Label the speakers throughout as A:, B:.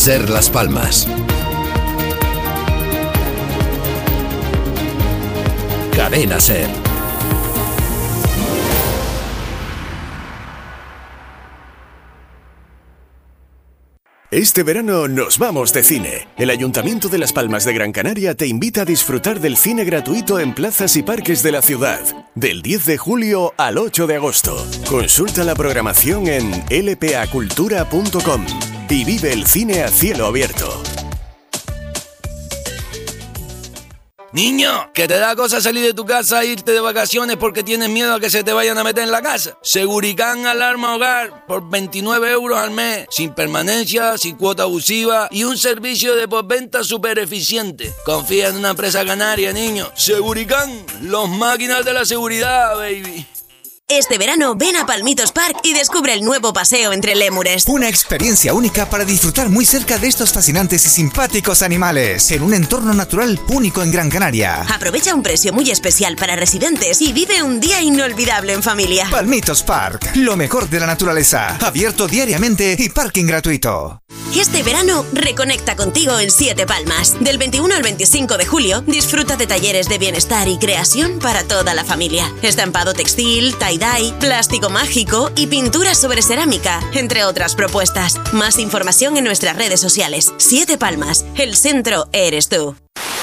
A: Ser Las Palmas. Cadena Ser.
B: Este verano nos vamos de cine. El Ayuntamiento de Las Palmas de Gran Canaria te invita a disfrutar del cine gratuito en plazas y parques de la ciudad, del 10 de julio al 8 de agosto. Consulta la programación en lpacultura.com y vive el cine a cielo abierto.
C: Niño, que te da cosa salir de tu casa e irte de vacaciones porque tienes miedo a que se te vayan a meter en la casa. Seguricán Alarma Hogar por 29 euros al mes, sin permanencia, sin cuota abusiva y un servicio de postventa súper eficiente. Confía en una empresa canaria, niño. Seguricán, los máquinas de la seguridad, baby.
D: Este verano ven a Palmitos Park y descubre el nuevo paseo entre lémures.
E: Una experiencia única para disfrutar muy cerca de estos fascinantes y simpáticos animales, en un entorno natural único en Gran Canaria.
D: Aprovecha un precio muy especial para residentes y vive un día inolvidable en familia.
E: Palmitos Park, lo mejor de la naturaleza, abierto diariamente y parking gratuito.
D: Este verano reconecta contigo en Siete Palmas. Del 21 al 25 de julio disfruta de talleres de bienestar y creación para toda la familia. Estampado textil, tie-dye, plástico mágico y pintura sobre cerámica, entre otras propuestas. Más información en nuestras redes sociales. Siete Palmas, el centro eres tú.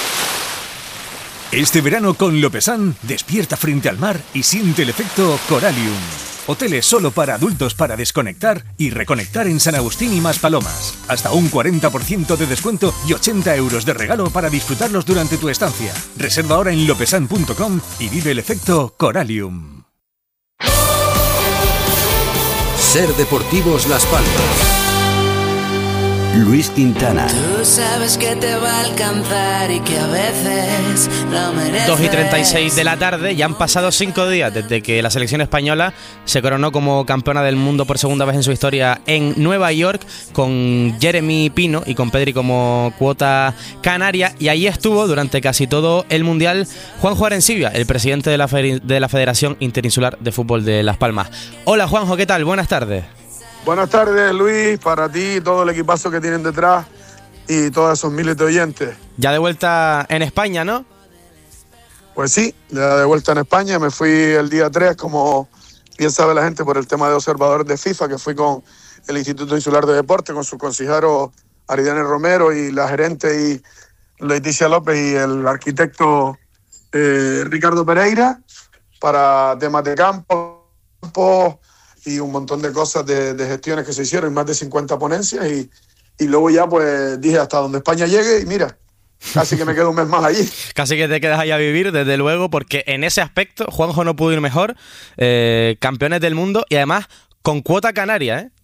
F: Este verano con Lopesan, despierta frente al mar y siente el efecto Coralium. Hoteles solo para adultos para desconectar y reconectar en San Agustín y Maspalomas. Hasta un 40% de descuento y 80 euros de regalo para disfrutarlos durante tu estancia. Reserva ahora en lopesan.com y vive el efecto Coralium.
A: Ser Deportivos Las Palmas. Luis Quintana.
G: Tú sabes que te va a alcanzar y que a veces lo mereces.
H: 2:36 de la tarde, ya han pasado 5 días desde que la selección española se coronó como campeona del mundo por segunda vez en su historia en Nueva York, con Jeremy Pino y con Pedri como cuota canaria, y ahí estuvo durante casi todo el Mundial Juanjo Arencibia, el presidente de la Federación Interinsular de Fútbol de Las Palmas. Hola Juanjo, ¿qué tal? Buenas tardes.
I: Buenas tardes, Luis, para ti y todo el equipazo que tienen detrás y todos esos miles de oyentes.
H: Ya de vuelta en España, ¿no?
I: Pues sí, ya de vuelta en España. Me fui el día 3, como bien sabe la gente, por el tema de observadores de FIFA, que fui con el Instituto Insular de Deporte, con su consejero Aridane Romero y la gerente y Leticia López y el arquitecto Ricardo Pereira, para temas de campo y un montón de cosas de gestiones que se hicieron, y más de 50 ponencias, y luego ya pues dije hasta donde España llegue, y mira, casi que me quedo un mes más allí.
H: Casi que te quedas ahí a vivir, desde luego, porque en ese aspecto Juanjo no pudo ir mejor. Campeones del mundo y además con cuota canaria, ¿eh?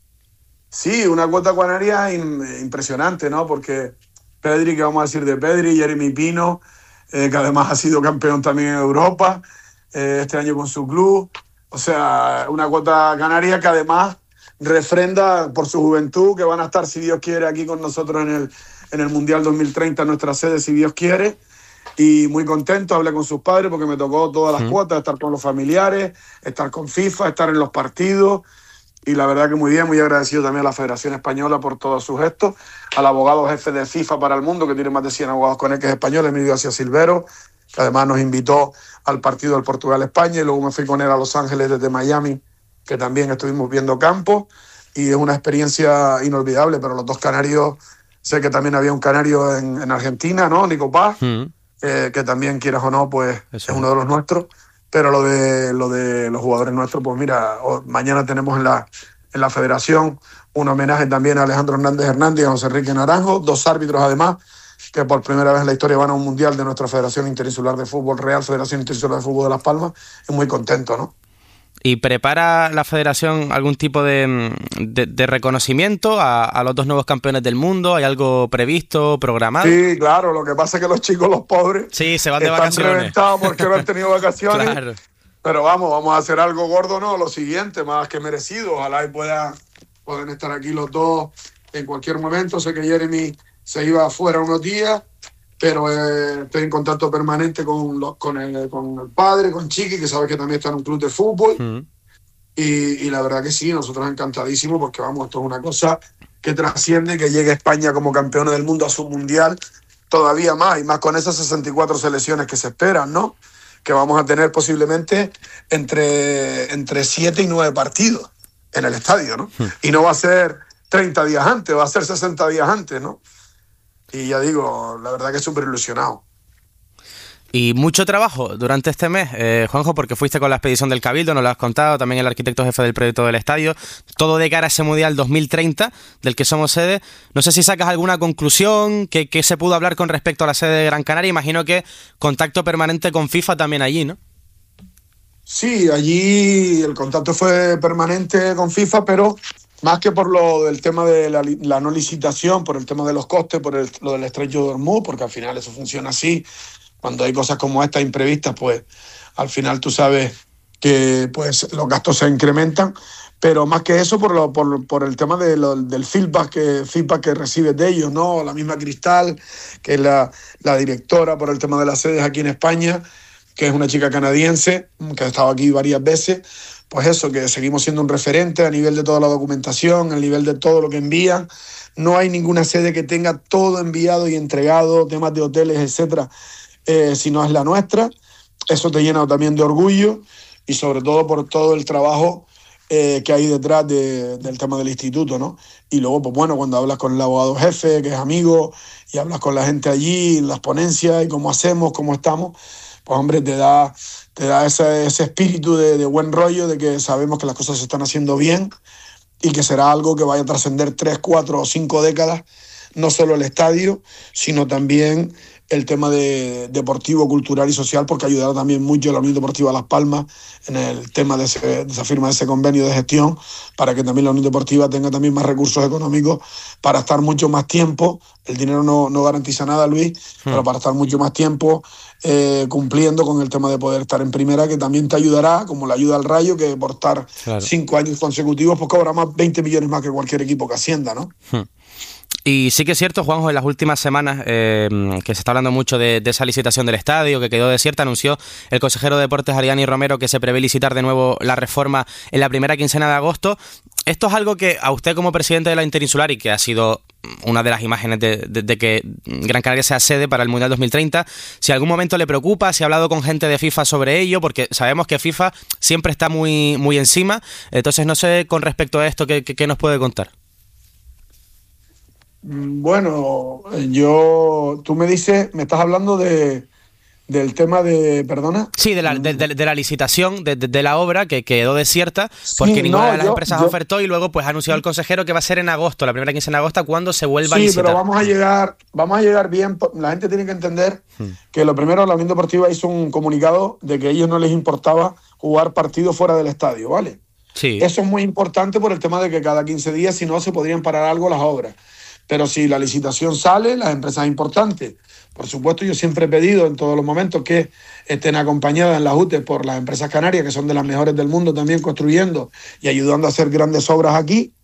I: Sí, una cuota canaria impresionante, ¿no? Porque Pedri, ¿qué vamos a decir de Pedri? Jeremy Pino, que además ha sido campeón también en Europa, este año con su club. O sea, una cuota canaria que además refrenda por su juventud, que van a estar, si Dios quiere, aquí con nosotros en el Mundial 2030, en nuestra sede, si Dios quiere. Y muy contento, hablé con sus padres porque me tocó todas las cuotas, estar con los familiares, estar con FIFA, estar en los partidos. Y la verdad que muy bien, muy agradecido también a la Federación Española por todos sus gestos, al abogado jefe de FIFA para el mundo, que tiene más de 100 abogados con él, que es español, Emilio García Silvero, que además nos invitó al partido del Portugal-España, y luego me fui con él a Los Ángeles desde Miami, que también estuvimos viendo campo, y es una experiencia inolvidable. Pero los dos canarios, sé que también había un canario en Argentina, ¿no? Nico Paz, que también, quieras o no, pues es uno de los nuestros. Pero lo de los jugadores nuestros, pues mira, mañana tenemos en la federación un homenaje también a Alejandro Hernández y a José Enrique Naranjo, dos árbitros además, que por primera vez en la historia van a un mundial de nuestra Federación Interinsular de Fútbol, Real Federación Interinsular de Fútbol de Las Palmas, y muy contento, ¿no?
H: ¿Y prepara la federación algún tipo de reconocimiento a los dos nuevos campeones del mundo? ¿Hay algo previsto, programado?
I: Sí, claro, lo que pasa es que los chicos, los pobres,
H: sí, se van de
I: están
H: vacaciones,
I: reventados porque no han tenido vacaciones.
H: Claro.
I: Pero vamos a hacer algo gordo, ¿no? Lo siguiente, más que merecido. Ojalá y puedan estar aquí los dos en cualquier momento. Sé que Jeremy se iba afuera unos días, pero estoy en contacto permanente con el padre, con Chiqui, que sabe que también está en un club de fútbol. Y la verdad que sí, nosotros encantadísimos, porque vamos, esto es una cosa que trasciende, que llegue España como campeona del mundo a su mundial, todavía más, y más con esas 64 selecciones que se esperan, ¿no? Que vamos a tener posiblemente entre 7 y 9 partidos en el estadio, ¿no? Y no va a ser 30 días antes, va a ser 60 días antes, ¿no? Y ya digo, la verdad que súper ilusionado.
H: Y mucho trabajo durante este mes, Juanjo, porque fuiste con la expedición del Cabildo, nos lo has contado, también el arquitecto jefe del proyecto del estadio, todo de cara a ese Mundial 2030, del que somos sede. No sé si sacas alguna conclusión, que se pudo hablar con respecto a la sede de Gran Canaria. Imagino que contacto permanente con FIFA también allí, ¿no?
I: Sí, allí el contacto fue permanente con FIFA, pero más que por lo del tema de la no licitación, por el tema de los costes, por lo del estrecho de Hormuz, porque al final eso funciona así. Cuando hay cosas como estas imprevistas, pues al final tú sabes que pues los gastos se incrementan, pero más que eso por el tema del feedback que recibes de ellos, ¿no? La misma Cristal, que es la directora por el tema de las sedes aquí en España, que es una chica canadiense, que ha estado aquí varias veces, pues eso, que seguimos siendo un referente a nivel de toda la documentación, a nivel de todo lo que envían. No hay ninguna sede que tenga todo enviado y entregado, temas de hoteles, etcétera, si no es la nuestra. Eso te llena también de orgullo y sobre todo por todo el trabajo que hay detrás del tema del instituto, ¿no? Y luego, pues bueno, cuando hablas con el abogado jefe, que es amigo, y hablas con la gente allí, en las ponencias, y cómo hacemos, cómo estamos, pues hombre, te da ese espíritu de buen rollo, de que sabemos que las cosas se están haciendo bien y que será algo que vaya a trascender 3, 4 o 5 décadas, no solo el estadio, sino también el tema de deportivo, cultural y social, porque ayudará también mucho a la Unión Deportiva Las Palmas en el tema de esa firma de ese convenio de gestión, para que también la Unión Deportiva tenga también más recursos económicos para estar mucho más tiempo. El dinero no garantiza nada, Luis, pero para estar mucho más tiempo cumpliendo con el tema de poder estar en primera, que también te ayudará, como le ayuda al Rayo, que por estar 5 años consecutivos pues cobra más 20 millones más que cualquier equipo que ascienda, ¿no?
H: Y sí que es cierto, Juanjo, en las últimas semanas que se está hablando mucho de esa licitación del estadio que quedó desierta. Anunció el consejero de Deportes, Ariani Romero, que se prevé licitar de nuevo la reforma en la primera quincena de agosto. Esto es algo que a usted, como presidente de la Interinsular, y que ha sido una de las imágenes de que Gran Canaria sea sede para el Mundial 2030, si algún momento le preocupa, si ha hablado con gente de FIFA sobre ello, porque sabemos que FIFA siempre está muy, muy encima. Entonces no sé, con respecto a esto, ¿qué nos puede contar?
I: Bueno, tú me dices, me estás hablando del tema de, ¿perdona?
H: Sí, de la licitación de la obra que quedó desierta porque ninguna de las empresas ofertó, y luego pues ha anunciado el consejero que va a ser en agosto, la primera quincena de agosto, cuando se vuelva a licitar.
I: Sí, pero vamos a llegar bien. La gente tiene que entender que lo primero, la Unión Deportiva hizo un comunicado de que a ellos no les importaba jugar partidos fuera del estadio, ¿vale?
H: Sí.
I: Eso es muy importante por el tema de que cada 15 días, si no, se podrían parar algo las obras. Pero si la licitación sale, las empresas importantes, por supuesto, yo siempre he pedido en todos los momentos que estén acompañadas en las UTE por las empresas canarias, que son de las mejores del mundo también, construyendo y ayudando a hacer grandes obras aquí,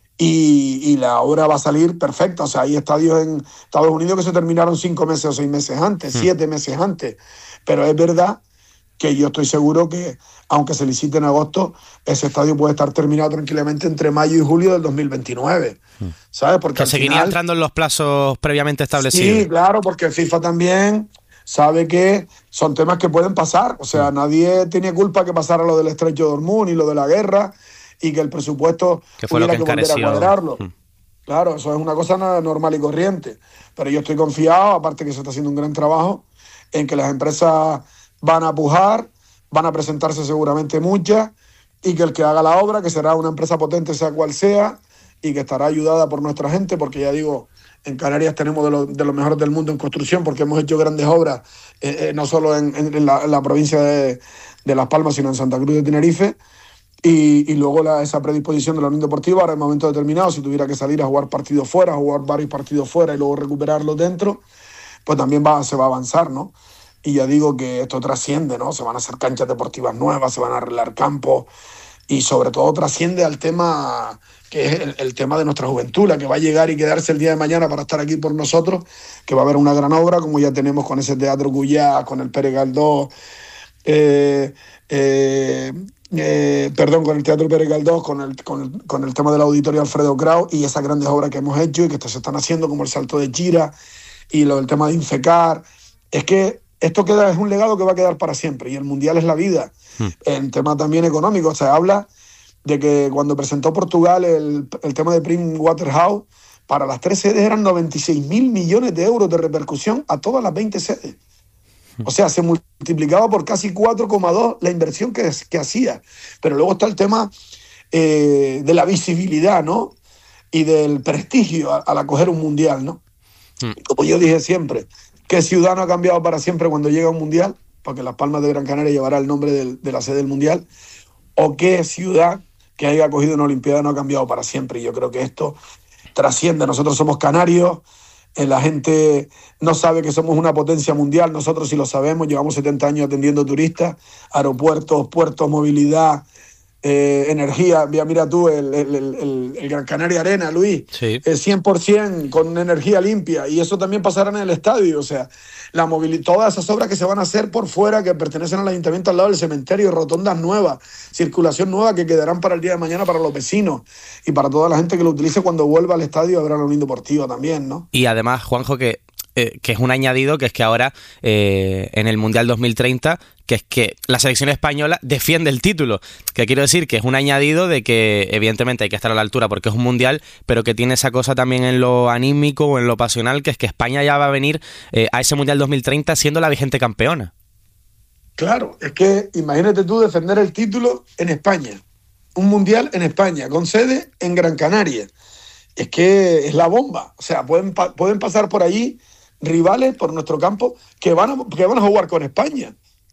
I: y la obra va a salir perfecta. O sea, hay estadios en Estados Unidos que se terminaron 5 meses o 6 meses antes, 7 meses antes, pero es verdad que yo estoy seguro que, aunque se licite en agosto, ese estadio puede estar terminado tranquilamente entre mayo y julio del 2029, ¿sabes? Porque
H: que seguiría entrando en los plazos previamente establecidos.
I: Sí, claro, porque FIFA también sabe que son temas que pueden pasar. O sea, nadie tenía culpa que pasara lo del estrecho de Hormuz ni lo de la guerra, y que el presupuesto
H: que fue
I: hubiera
H: lo que
I: volver a cuadrarlo. Claro, eso es una cosa normal y corriente. Pero yo estoy confiado, aparte que se está haciendo un gran trabajo, en que las empresas van a pujar, van a presentarse seguramente muchas, y que el que haga la obra, que será una empresa potente sea cual sea, y que estará ayudada por nuestra gente, porque ya digo, en Canarias tenemos de los mejores del mundo en construcción, porque hemos hecho grandes obras, no solo en la provincia de Las Palmas, sino en Santa Cruz de Tenerife, y luego esa predisposición de la Unión Deportiva, ahora en momento determinado, si tuviera que salir a jugar partidos fuera, a jugar varios partidos fuera y luego recuperarlos dentro, pues también se va a avanzar, ¿no? Y ya digo que esto trasciende, ¿no? Se van a hacer canchas deportivas nuevas, se van a arreglar campos, y sobre todo trasciende al tema que es el tema de nuestra juventud, la que va a llegar y quedarse el día de mañana para estar aquí por nosotros, que va a haber una gran obra, como ya tenemos con ese Teatro Cuyá, con el Pere Galdós, con el Teatro Pérez Galdós, con el tema del Auditorio Alfredo Kraus y esas grandes obras que hemos hecho y que se están haciendo, como el Salto de Gira y el tema de Infecar. Es que esto es un legado que va a quedar para siempre, y el Mundial es la vida. En tema también económico, se habla de que cuando presentó Portugal el tema de Prim Waterhouse, para las 3 sedes eran 96.000 millones de euros de repercusión a todas las 20 sedes. O sea, se multiplicaba por casi 4,2 la inversión que hacía. Pero luego está el tema de la visibilidad, ¿no? Y del prestigio al acoger un mundial, ¿no? Como yo dije siempre, ¿qué ciudad no ha cambiado para siempre cuando llega un mundial? Porque Las Palmas de Gran Canaria llevará el nombre de la sede del mundial. ¿O qué ciudad que haya acogido una Olimpiada no ha cambiado para siempre? Y yo creo que esto trasciende. Nosotros somos canarios. La gente no sabe que somos una potencia mundial, nosotros sí lo sabemos, llevamos 70 años atendiendo turistas, aeropuertos, puertos, movilidad, energía. Mira tú, el Gran Canaria Arena, Luis,
H: sí.
I: 100% con energía limpia, y eso también pasará en el estadio. O sea, todas esas obras que se van a hacer por fuera, que pertenecen al ayuntamiento al lado del cementerio, rotondas nuevas, circulación nueva que quedarán para el día de mañana para los vecinos y para toda la gente que lo utilice cuando vuelva al estadio. Habrá la Unión Deportiva también, ¿no?
H: Y además, Juanjo, que es un añadido, que es que ahora en el Mundial 2030, que es que la selección española defiende el título, que quiero decir que es un añadido de que evidentemente hay que estar a la altura porque es un mundial, pero que tiene esa cosa también en lo anímico o en lo pasional, que es que España ya va a venir a ese Mundial 2030 siendo la vigente campeona.
I: Claro, es que imagínate tú defender el título en España, un mundial en España, con sede en Gran Canaria. Es que es la bomba. O sea, pueden pasar por allí rivales por nuestro campo que van a jugar con España.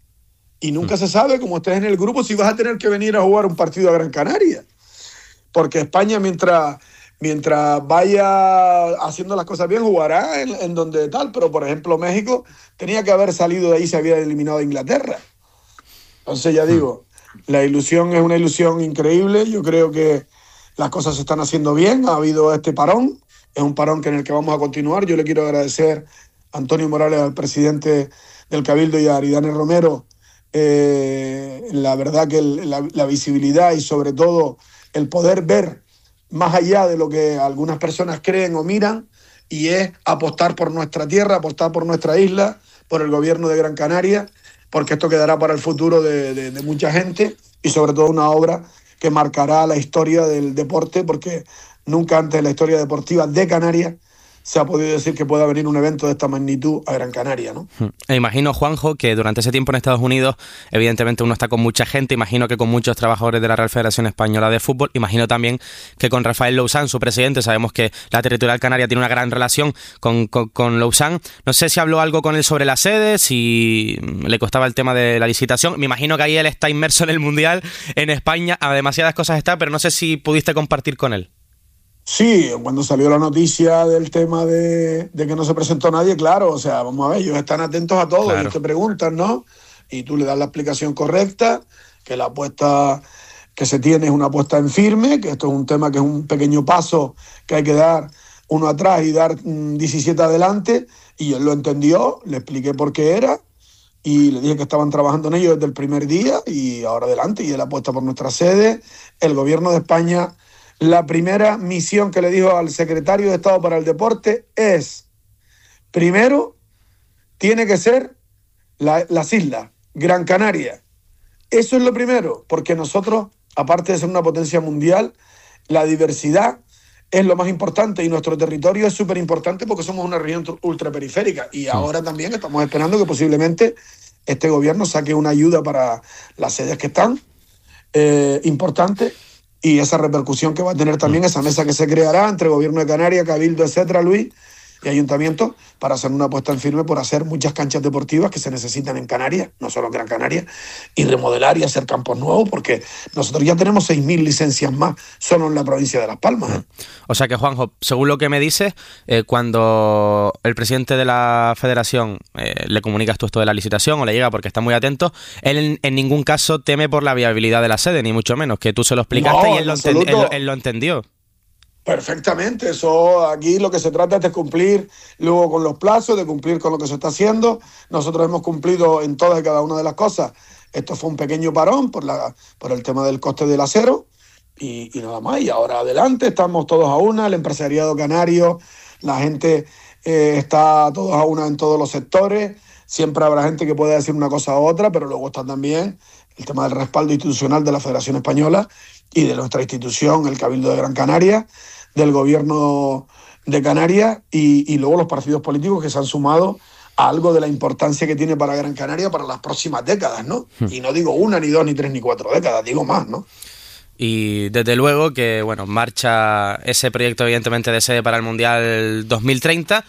I: Y nunca se sabe, como estés en el grupo, si vas a tener que venir a jugar un partido a Gran Canaria. Porque España, mientras vaya haciendo las cosas bien, jugará en donde tal. Pero, por ejemplo, México tenía que haber salido de ahí, se había eliminado a Inglaterra. Entonces, ya digo, la ilusión es una ilusión increíble. Yo creo que las cosas se están haciendo bien. Ha habido este parón. Es un parón en el que vamos a continuar. Yo le quiero agradecer a Antonio Morales, al presidente del Cabildo, y a Aridane Romero, la verdad que la visibilidad y sobre todo el poder ver más allá de lo que algunas personas creen o miran, y es apostar por nuestra tierra, apostar por nuestra isla, por el gobierno de Gran Canaria, porque esto quedará para el futuro de mucha gente, y sobre todo una obra que marcará la historia del deporte, porque nunca antes en la historia deportiva de Canarias se ha podido decir que pueda venir un evento de esta magnitud a Gran Canaria, ¿no?
H: Imagino, Juanjo, que durante ese tiempo en Estados Unidos, evidentemente uno está con mucha gente, imagino que con muchos trabajadores de la Real Federación Española de Fútbol, imagino también que con Rafael Lousán, su presidente. Sabemos que la Territorial Canaria tiene una gran relación con Lousán. No sé si habló algo con él sobre la sede, si le costaba el tema de la licitación. Me imagino que ahí él está inmerso en el Mundial, en España, a demasiadas cosas está, pero no sé si pudiste compartir con él.
I: Sí, cuando salió la noticia del tema de que no se presentó nadie, claro, o sea, vamos a ver, ellos están atentos a todo, claro. Y te preguntan, ¿no? Y tú le das la explicación correcta, que la apuesta que se tiene es una apuesta en firme, que esto es un tema que es un pequeño paso que hay que dar uno atrás y dar 17 adelante, y él lo entendió, le expliqué por qué era, y le dije que estaban trabajando en ello desde el primer día, y ahora adelante, y él apuesta por nuestra sede. El gobierno de España, la primera misión que le dijo al secretario de Estado para el Deporte es, primero, tiene que ser las islas, Gran Canaria. Eso es lo primero, porque nosotros, aparte de ser una potencia mundial, la diversidad es lo más importante, y nuestro territorio es súper importante porque somos una región ultraperiférica. Y ahora también estamos esperando que posiblemente este gobierno saque una ayuda para las sedes que están, importante. Y esa repercusión que va a tener también esa mesa que se creará entre Gobierno de Canarias, Cabildo, etcétera, Luis, y Ayuntamiento, para hacer una apuesta en firme por hacer muchas canchas deportivas que se necesitan en Canarias, no solo en Gran Canaria, y remodelar y hacer campos nuevos, porque nosotros ya tenemos 6.000 licencias más solo en la provincia de Las Palmas.
H: O sea que, Juanjo, según lo que me dices, cuando el presidente de la federación le comunicas tú esto de la licitación o le llega porque está muy atento, él en ningún caso teme por la viabilidad de la sede, ni mucho menos, que tú se lo explicaste, no, y él lo entendió.
I: Perfectamente, eso aquí lo que se trata es de cumplir luego con los plazos, de cumplir con lo que se está haciendo. Nosotros hemos cumplido en todas y cada una de las cosas. Esto fue un pequeño parón por el tema del coste del acero y nada más. Y ahora adelante, estamos todos a una, el empresariado canario, la gente está todos a una en todos los sectores. Siempre habrá gente que pueda decir una cosa u otra, pero luego está también el tema del respaldo institucional de la Federación Española y de nuestra institución, el Cabildo de Gran Canaria, del Gobierno de Canarias y luego los partidos políticos que se han sumado a algo de la importancia que tiene para Gran Canaria para las próximas décadas, ¿no? Y no digo 1, ni 2, ni 3, ni 4 décadas, digo más, ¿no?
H: Y desde luego que, bueno, marcha ese proyecto evidentemente de sede para el Mundial 2030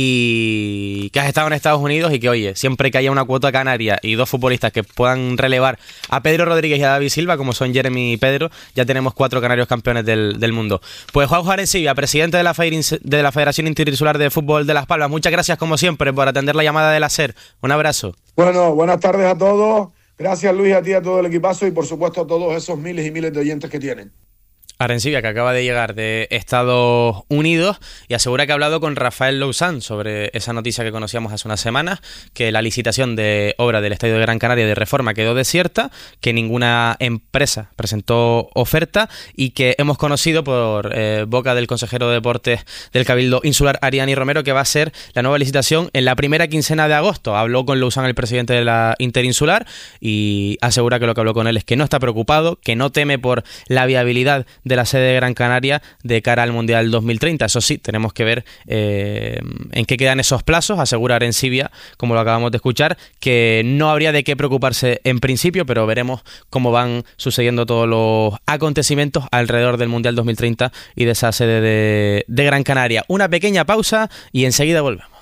H: y que has estado en Estados Unidos y que, oye, siempre que haya una cuota canaria y 2 futbolistas que puedan relevar a Pedro Rodríguez y a David Silva, como son Jeremy y Pedro, ya tenemos 4 canarios campeones del mundo. Pues Juanjo Arencibia, presidente de la Federación Interinsular de Fútbol de Las Palmas, muchas gracias como siempre por atender la llamada de la SER. Un abrazo.
I: Bueno, buenas tardes a todos. Gracias, Luis, a ti, a todo el equipazo y por supuesto a todos esos miles y miles de oyentes que tienen.
H: Arencibia, que acaba de llegar de Estados Unidos y asegura que ha hablado con Rafael Lousán sobre esa noticia que conocíamos hace unas semanas, que la licitación de obra del Estadio de Gran Canaria de reforma quedó desierta, que ninguna empresa presentó oferta y que hemos conocido por boca del consejero de Deportes del Cabildo Insular, Ariani Romero, que va a ser la nueva licitación en la primera quincena de agosto. Habló con Lousán, el presidente de la Interinsular, y asegura que lo que habló con él es que no está preocupado, que no teme por la viabilidad de la sede de Gran Canaria de cara al Mundial 2030. Eso sí, tenemos que ver en qué quedan esos plazos. Asegura Arencibia, como lo acabamos de escuchar, que no habría de qué preocuparse en principio, pero veremos cómo van sucediendo todos los acontecimientos alrededor del Mundial 2030 y de esa sede de Gran Canaria. Una pequeña pausa y enseguida volvemos.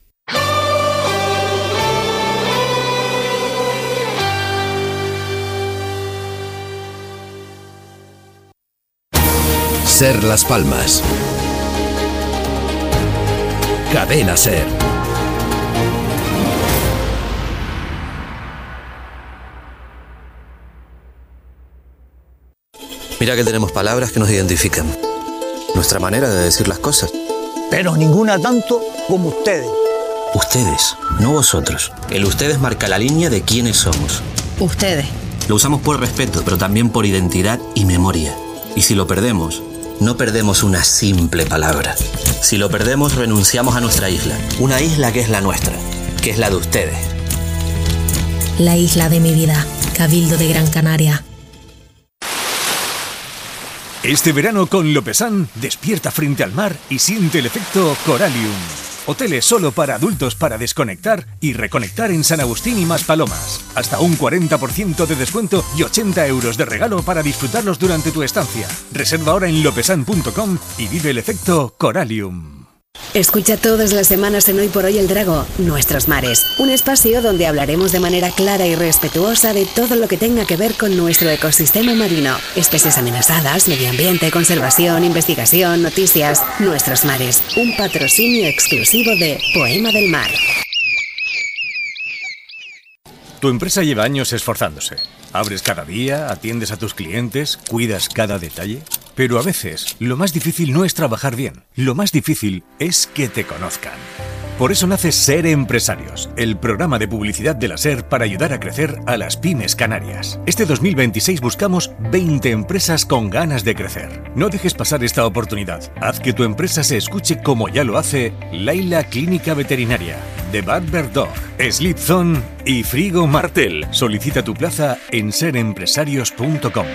A: SER Las Palmas. Cadena SER.
J: Mira que tenemos palabras que nos identifican. Nuestra manera de decir las cosas.
K: Pero ninguna tanto como ustedes.
J: Ustedes, no vosotros. El ustedes marca la línea de quiénes somos.
L: Ustedes.
J: Lo usamos por respeto, pero también por identidad y memoria. Y si lo perdemos, no perdemos una simple palabra. Si lo perdemos, renunciamos a nuestra isla. Una isla que es la nuestra, que es la de ustedes.
L: La isla de mi vida, Cabildo de Gran Canaria.
F: Este verano con Lopesan, despierta frente al mar y siente el efecto Coralium. Hoteles solo para adultos para desconectar y reconectar en San Agustín y Maspalomas. Hasta un 40% de descuento y 80 euros de regalo para disfrutarlos durante tu estancia. Reserva ahora en lopesan.com y vive el efecto Coralium.
M: Escucha todas las semanas en Hoy por Hoy el Drago, Nuestros Mares, un espacio donde hablaremos de manera clara y respetuosa de todo lo que tenga que ver con nuestro ecosistema marino, especies amenazadas, medio ambiente, conservación, investigación, noticias. Nuestros Mares, un patrocinio exclusivo de Poema del Mar.
F: Tu empresa lleva años esforzándose. Abres cada día, atiendes a tus clientes, cuidas cada detalle. Pero a veces, lo más difícil no es trabajar bien. Lo más difícil es que te conozcan. Por eso nace SER Empresarios, el programa de publicidad de la SER para ayudar a crecer a las pymes canarias. Este 2026 buscamos 20 empresas con ganas de crecer. No dejes pasar esta oportunidad. Haz que tu empresa se escuche como ya lo hace Laila Clínica Veterinaria, The Barber Dog, Sleep Zone y Frigo Martel. Solicita tu plaza en serempresarios.com.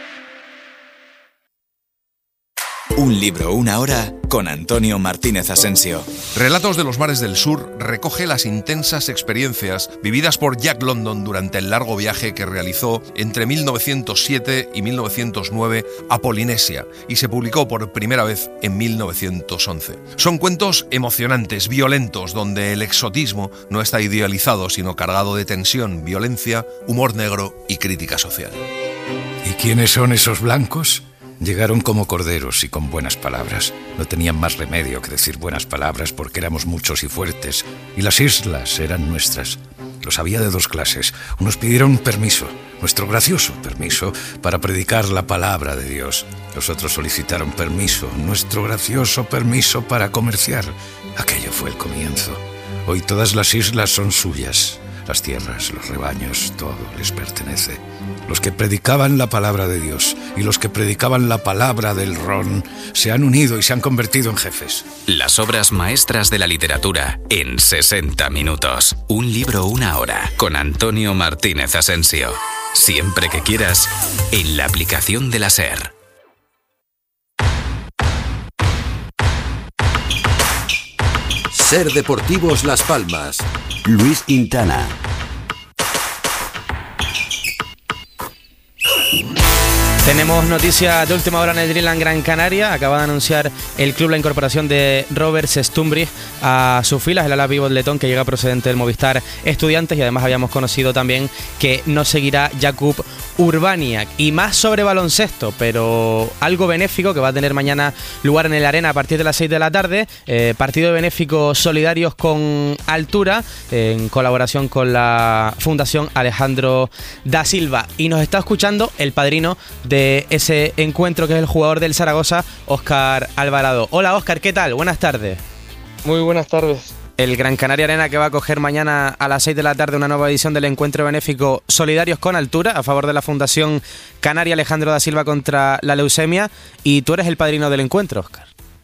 E: Un libro, una hora, con Antonio Martínez Asensio.
N: Relatos de los mares del sur recoge las intensas experiencias vividas por Jack London durante el largo viaje que realizó entre 1907 y 1909 a Polinesia y se publicó por primera vez en 1911. Son cuentos emocionantes, violentos, donde el exotismo no está idealizado, sino cargado de tensión, violencia, humor negro y crítica social.
O: ¿Y quiénes son esos blancos? Llegaron como corderos y con buenas palabras. No tenían más remedio que decir buenas palabras porque éramos muchos y fuertes, y las islas eran nuestras. Los había de dos clases. Unos pidieron permiso, nuestro gracioso permiso, para predicar la palabra de Dios. Los otros solicitaron permiso, nuestro gracioso permiso para comerciar. Aquello fue el comienzo. Hoy todas las islas son suyas. Las tierras, los rebaños, todo les pertenece. Los que predicaban la palabra de Dios y los que predicaban la palabra del ron se han unido y se han convertido en jefes.
P: Las obras maestras de la literatura en 60 minutos. Un libro, una hora, con Antonio Martínez Asensio. Siempre que quieras, en la aplicación de la SER.
A: SER Deportivos Las Palmas.
Q: Luis Quintana.
H: Tenemos noticias de última hora en el Dreamland Gran Canaria. Acaba de anunciar el club la incorporación de Robert Sestumbriz a sus filas, el ala pívot letón que llega procedente del Movistar Estudiantes, y además habíamos conocido también que no seguirá Jakub Urbaniak. Y más sobre baloncesto, pero algo benéfico que va a tener mañana lugar en el Arena a partir de las 6 de la tarde. Partido de benéficos solidarios con altura, en colaboración con la Fundación Alejandro da Silva. Y nos está escuchando el padrino de ese encuentro, que es el jugador del Zaragoza, Óscar Alvarado. Hola Óscar, ¿qué tal? Buenas tardes.
R: Muy buenas tardes.
H: El Gran Canaria Arena, que va a acoger mañana a las 6 de la tarde una nueva edición del encuentro benéfico Solidarios con Altura a favor de la Fundación Canaria Alejandro da Silva contra la leucemia, y tú eres el padrino del encuentro, Óscar.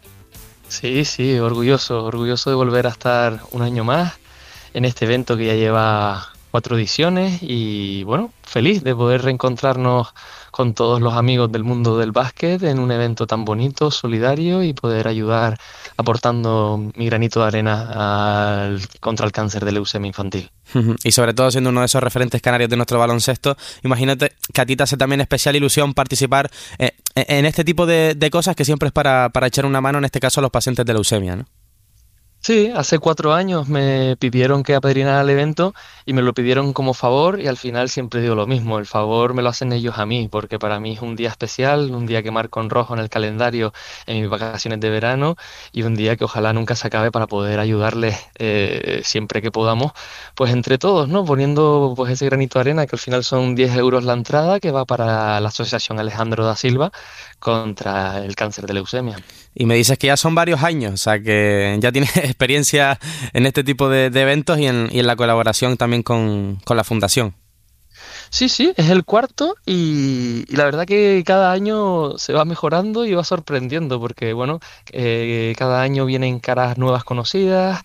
R: Sí, orgulloso de volver a estar un año más en este evento que ya lleva 4 ediciones, y bueno, feliz de poder reencontrarnos con todos los amigos del mundo del básquet en un evento tan bonito, solidario, y poder ayudar aportando mi granito de arena contra el cáncer de leucemia infantil.
H: Y sobre todo siendo uno de esos referentes canarios de nuestro baloncesto, imagínate que a ti te hace también especial ilusión participar en este tipo de cosas, que siempre es para echar una mano, en este caso a los pacientes de leucemia, ¿no?
R: Sí, hace 4 años me pidieron que apadrinara el evento y me lo pidieron como favor, y al final siempre digo lo mismo, el favor me lo hacen ellos a mí, porque para mí es un día especial, un día que marco en rojo en el calendario en mis vacaciones de verano, y un día que ojalá nunca se acabe para poder ayudarles siempre que podamos, pues entre todos, ¿no? Poniendo pues ese granito de arena, que al final son 10 euros la entrada, que va para la Asociación Alejandro da Silva contra el cáncer de leucemia.
H: Y me dices que ya son varios años, o sea que ya tienes experiencia en este tipo de eventos y en la colaboración también con la Fundación.
R: Sí, es el 4 y la verdad que cada año se va mejorando y va sorprendiendo, porque bueno, cada año vienen caras nuevas conocidas,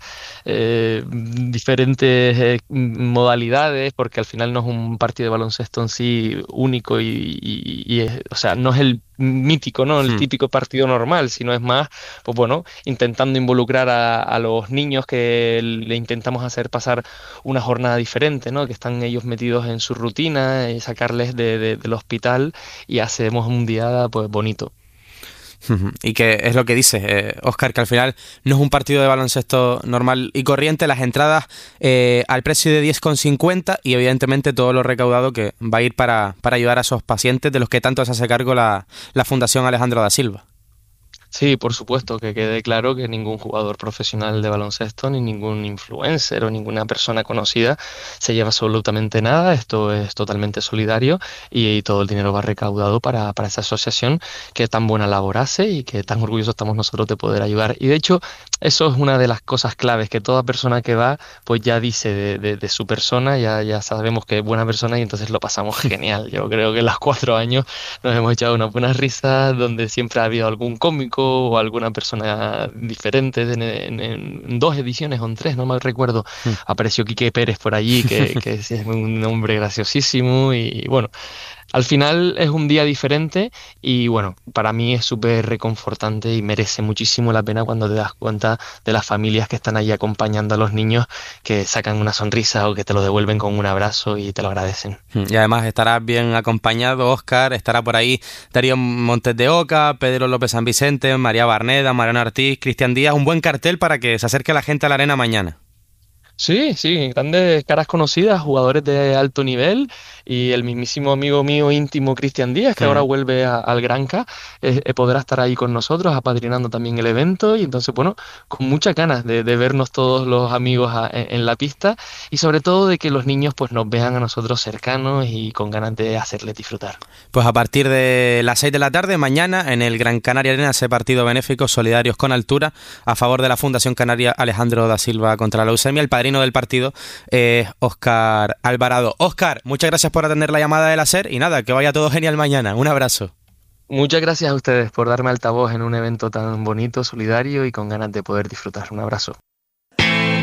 R: diferentes modalidades, porque al final no es un partido de baloncesto en sí único y o sea, no es el mítico, ¿no? El típico partido normal, sino es más, pues bueno, intentando involucrar a los niños, que le intentamos hacer pasar una jornada diferente, ¿no? Que están ellos metidos en su rutina, y sacarles del hospital, y hacemos un día pues bonito.
H: Y que es lo que dices, Óscar, que al final no es un partido de baloncesto normal y corriente, las entradas al precio de 10,50, y evidentemente todo lo recaudado que va a ir para ayudar a esos pacientes de los que tanto se hace cargo la Fundación Alejandro da Silva.
R: Sí, por supuesto, que quede claro que ningún jugador profesional de baloncesto, ni ningún influencer o ninguna persona conocida se lleva absolutamente nada. Esto es totalmente solidario, y todo el dinero va recaudado para esa asociación que tan buena labor hace y que tan orgullosos estamos nosotros de poder ayudar. Y de hecho, eso es una de las cosas claves, que toda persona que va pues ya dice de su persona, ya sabemos que es buena persona, y entonces lo pasamos genial. Yo creo que en los 4 años nos hemos echado unas buenas risas, donde siempre ha habido algún cómico o alguna persona diferente. En 2 ediciones o en 3, no mal recuerdo, apareció Quique Pérez por allí, que es un hombre graciosísimo, y bueno, al final es un día diferente, y bueno, para mí es súper reconfortante y merece muchísimo la pena cuando te das cuenta de las familias que están ahí acompañando a los niños, que sacan una sonrisa o que te lo devuelven con un abrazo y te lo agradecen.
H: Y además estarás bien acompañado, Óscar, estará por ahí Darío Montes de Oca, Pedro López San Vicente, María Barneda, Mariano Ortiz, Cristian Díaz, un buen cartel para que se acerque la gente a la arena mañana.
R: Sí, sí, grandes caras conocidas, jugadores de alto nivel y el mismísimo amigo mío íntimo Cristian Díaz, que ahora vuelve al Granca, podrá estar ahí con nosotros, apadrinando también el evento y entonces, bueno, con muchas ganas de vernos todos los amigos en la pista y sobre todo de que los niños pues nos vean a nosotros cercanos y con ganas de hacerles disfrutar.
H: Pues a partir de las 6 de la tarde, mañana, en el Gran Canaria Arena, ese partido benéfico Solidarios con Altura, a favor de la Fundación Canaria Alejandro da Silva contra la leucemia. El padrino del partido es Óscar Alvarado. Óscar, muchas gracias por atender la llamada del SER y nada, que vaya todo genial mañana. Un abrazo.
R: Muchas gracias a ustedes por darme altavoz en un evento tan bonito, solidario y con ganas de poder disfrutar. Un abrazo.